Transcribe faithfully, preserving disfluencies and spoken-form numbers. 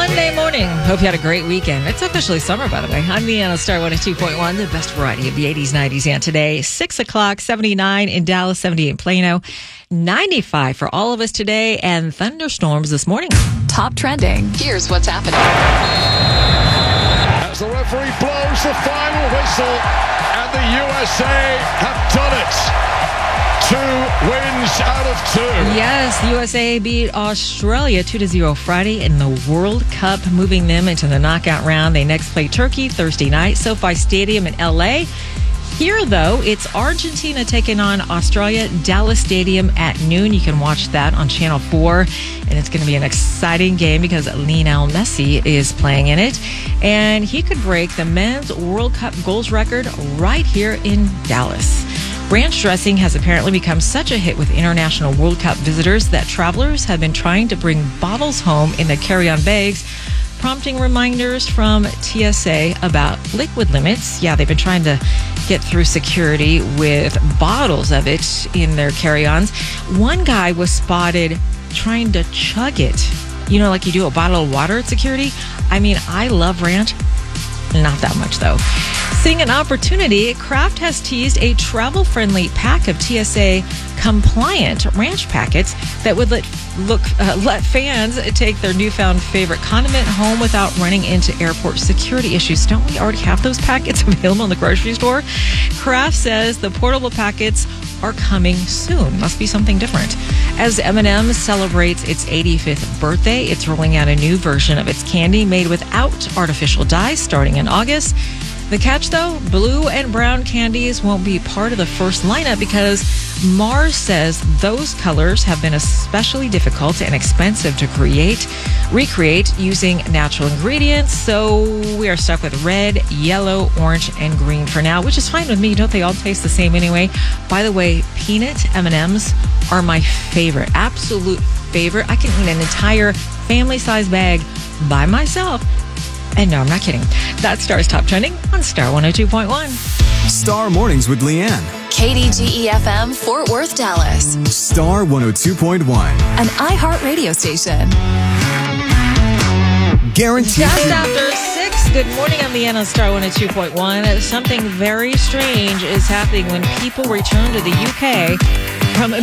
Monday morning. Hope you had a great weekend. It's officially summer, by the way. I'm Leanna, Star one oh two point one, the best variety of the eighties, nineties, and today. six o'clock, seventy-nine in Dallas, seventy-eight in Plano, ninety-five for all of us today, and thunderstorms this morning. Top trending. Here's what's happening. As the referee blows the final whistle, and the U S A have done it. Two wins out of two. Yes, the U S A beat Australia two to zero Friday in the World Cup, moving them into the knockout round. They next play Turkey Thursday night, SoFi Stadium in L A. Here, though, it's Argentina taking on Australia, Dallas Stadium at noon. You can watch that on Channel four, and it's going to be an exciting game because Lionel Messi is playing in it, and he could break the men's World Cup goals record right here in Dallas. Ranch dressing has apparently become such a hit with international World Cup visitors that travelers have been trying to bring bottles home in their carry-on bags, prompting reminders from T S A about liquid limits. Yeah, they've been trying to get through security with bottles of it in their carry-ons. One guy was spotted trying to chug it. You know, like you do a bottle of water at security. I mean, I love ranch. Not that much, though. Seeing an opportunity, Kraft has teased a travel-friendly pack of T S A-compliant ranch packets that would let look uh, let fans take their newfound favorite condiment home without running into airport security issues. Don't we already have those packets available in the grocery store? Kraft says the portable packets are coming soon. Must be something different. As M and M's celebrates its eighty-fifth birthday, it's rolling out a new version of its candy made without artificial dyes starting in August. The catch, though, blue and brown candies won't be part of the first lineup because Mars says those colors have been especially difficult and expensive to create, recreate using natural ingredients. So we are stuck with red, yellow, orange, and green for now, which is fine with me. Don't they all taste the same anyway? By the way, peanut M and M's are my favorite, absolute favorite. I can eat an entire family-sized bag by myself. And no, I'm not kidding. That's Star's Top Trending on Star one oh two point one. Star Mornings with Leanne. K D G E F M, Fort Worth, Dallas. Star one oh two point one. An iHeart radio station. Guaranteed. Just after six, good morning. I'm Leanna, Star one oh two point one. Something very strange is happening when people return to the U K